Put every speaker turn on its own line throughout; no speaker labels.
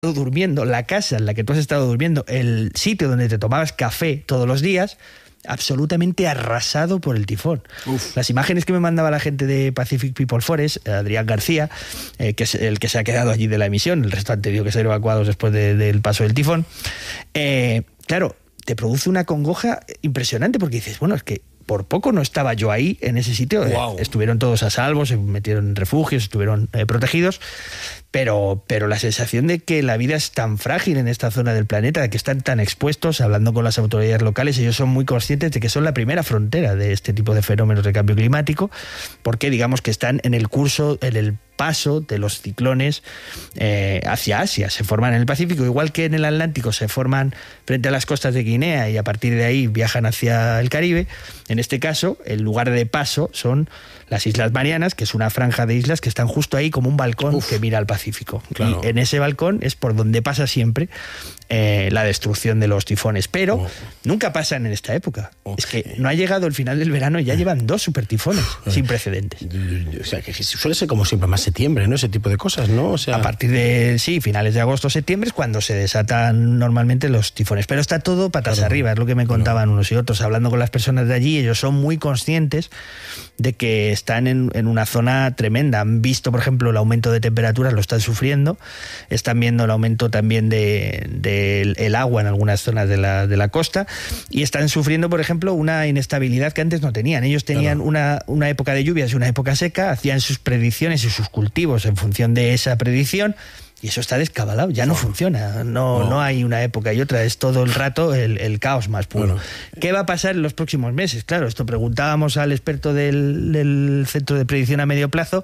durmiendo, la casa en la que tú has estado durmiendo, el sitio donde te tomabas café todos los días, absolutamente arrasado por el tifón. Uf. Las imágenes que me mandaba la gente de Pacific People Forest, Adrián García, que es el que se ha quedado allí de la emisión, el resto han tenido que ser evacuados después del paso del tifón, claro, te produce una congoja impresionante porque dices, bueno, es que por poco no estaba yo ahí, en ese sitio. Wow. Estuvieron todos a salvo, se metieron en refugios, estuvieron protegidos, pero la sensación de que la vida es tan frágil en esta zona del planeta, de que están tan expuestos, hablando con las autoridades locales, ellos son muy conscientes de que son la primera frontera de este tipo de fenómenos de cambio climático, porque digamos que están en el curso, en el paso de los ciclones hacia Asia. Se forman en el Pacífico, igual que en el Atlántico se forman frente a las costas de Guinea y a partir de ahí viajan hacia el Caribe. En este caso, el lugar de paso son las Islas Marianas, que es una franja de islas que están justo ahí como un balcón que mira al Pacífico. Claro. Y en ese balcón es por donde pasa siempre la destrucción de los tifones. Pero nunca pasan en esta época. Es que no ha llegado el final del verano y ya llevan 2 supertifones sin precedentes.
O sea, que suele ser como siempre más septiembre, ¿no? Ese tipo de cosas, ¿no? O sea...
A partir de, finales de agosto, septiembre es cuando se desatan normalmente los tifones. Pero está todo patas arriba, es lo que me contaban unos y otros. Hablando con las personas de allí, ellos son muy conscientes de que están en una zona tremenda. Han visto, por ejemplo, el aumento de temperaturas, lo están sufriendo. Están viendo el aumento también del agua en algunas zonas de la costa. Y están sufriendo, por ejemplo, una inestabilidad que antes no tenían. Ellos tenían una época de lluvias y una época seca, hacían sus predicciones y sus cultivos en función de esa predicción. Y eso está descabalado, ya no funciona, no hay una época y otra, es todo el rato el caos más puro. Bueno. ¿Qué va a pasar en los próximos meses? Claro, esto preguntábamos al experto del Centro de Predicción a Medio Plazo.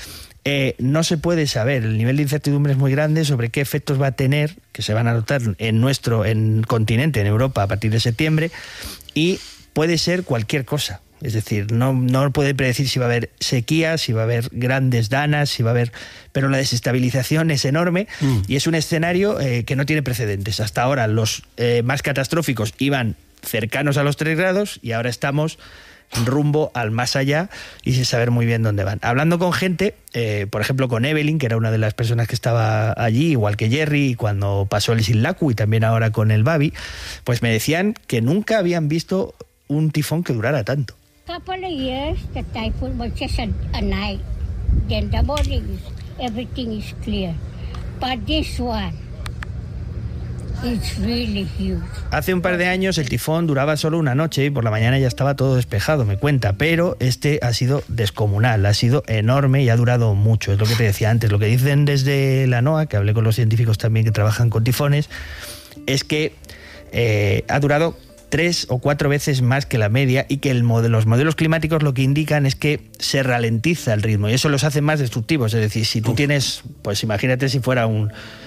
No se puede saber, el nivel de incertidumbre es muy grande sobre qué efectos va a tener, que se van a notar en el continente, en Europa, a partir de septiembre, y puede ser cualquier cosa. Es decir, no puede predecir si va a haber sequía, si va a haber grandes danas, si va a haber... Pero la desestabilización es enorme y es un escenario que no tiene precedentes. Hasta ahora los más catastróficos iban cercanos a los 3 grados y ahora estamos rumbo al más allá y sin saber muy bien dónde van. Hablando con gente, por ejemplo con Evelyn, que era una de las personas que estaba allí, igual que Jerry, cuando pasó el Sinlaku y también ahora con el Babi, pues me decían que nunca habían visto un tifón que durara tanto.
Couple of years, the typhoon was just a night. Then the morning, everything is clear. But this one, it's really huge.
Hace un par de años el tifón duraba solo una noche y por la mañana ya estaba todo despejado, me cuenta, pero este ha sido descomunal, ha sido enorme y ha durado mucho. Es lo que te decía antes, lo que dicen desde la NOAA, que hablé con los científicos también que trabajan con tifones, es que ha durado 3 o 4 veces más que la media y que los modelos climáticos lo que indican es que se ralentiza el ritmo y eso los hace más destructivos. Es decir, si tú tienes, pues imagínate si fuera un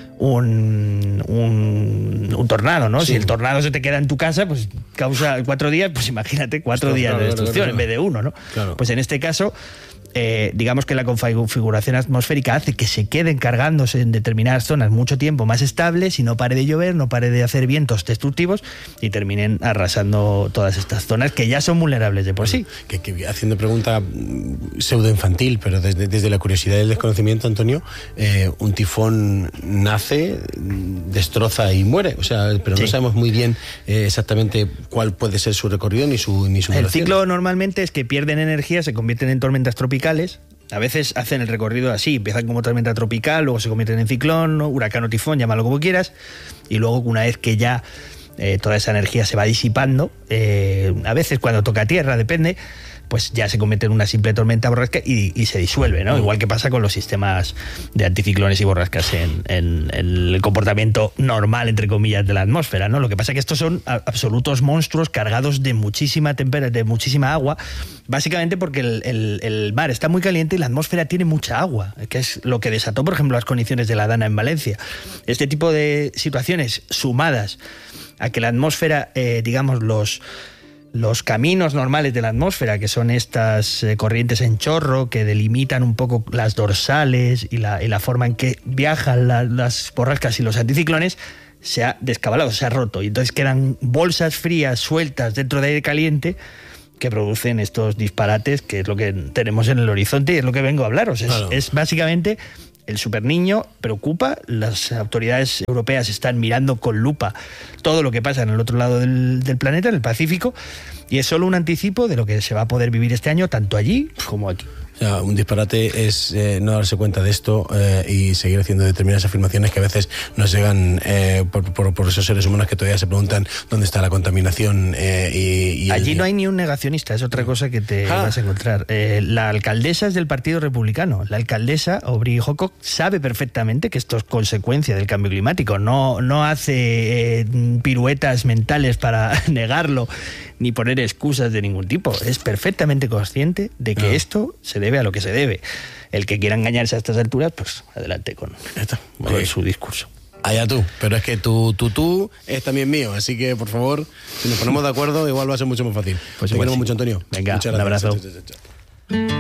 tornado, ¿no? Sí. Si el tornado se te queda en tu casa, pues causa 4 días, pues imagínate 4 días de destrucción en vez de 1, ¿no? Claro. Pues en este caso, digamos que la configuración atmosférica hace que se queden cargándose en determinadas zonas mucho tiempo más estables y no pare de llover, no pare de hacer vientos destructivos y terminen arrasando todas estas zonas que ya son vulnerables de por sí.
Que haciendo pregunta pseudoinfantil, pero desde la curiosidad y el desconocimiento, Antonio, un tifón nace, destroza y muere, o sea, pero no sabemos muy bien exactamente cuál puede ser su recorrido ni su duración.
El ciclo normalmente es que pierden energía, se convierten en tormentas tropicales. A veces hacen el recorrido así, empiezan como tormenta tropical, luego se convierten en ciclón, huracán o tifón, llámalo como quieras, y luego una vez que ya toda esa energía se va disipando, a veces cuando toca tierra, depende, pues ya se convierte en una simple tormenta borrasca y se disuelve, ¿no? Igual que pasa con los sistemas de anticiclones y borrascas en el comportamiento normal, entre comillas, de la atmósfera, ¿no? Lo que pasa es que estos son absolutos monstruos cargados de muchísima temperatura, de muchísima agua, básicamente porque el mar está muy caliente y la atmósfera tiene mucha agua, que es lo que desató, por ejemplo, las condiciones de la Dana en Valencia. Este tipo de situaciones sumadas a que la atmósfera, digamos, los caminos normales de la atmósfera, que son estas corrientes en chorro que delimitan un poco las dorsales y la forma en que viajan las borrascas y los anticiclones, se ha descabalado, se ha roto. Y entonces quedan bolsas frías sueltas dentro de aire caliente que producen estos disparates, que es lo que tenemos en el horizonte y es lo que vengo a hablaros. Claro. Es básicamente el superniño preocupa, las autoridades europeas están mirando con lupa todo lo que pasa en el otro lado del planeta, en el Pacífico, y es solo un anticipo de lo que se va a poder vivir este año, tanto allí como aquí.
O sea, un disparate es no darse cuenta de esto y seguir haciendo determinadas afirmaciones que a veces nos llegan por esos seres humanos que todavía se preguntan dónde está la contaminación.
Allí no hay ni un negacionista, es otra cosa que te vas a encontrar. La alcaldesa es del Partido Republicano. La alcaldesa, Aubrey Hocock, sabe perfectamente que esto es consecuencia del cambio climático. No hace piruetas mentales para negarlo ni poner excusas de ningún tipo. Es perfectamente consciente de que esto se debe a lo que se debe. El que quiera engañarse a estas alturas, pues adelante con su discurso.
Allá tú, pero es que tú es también mío, así que por favor, si nos ponemos de acuerdo, igual va a ser mucho más fácil.
Pues
te queremos mucho, Antonio.
Venga, un abrazo.
Chao.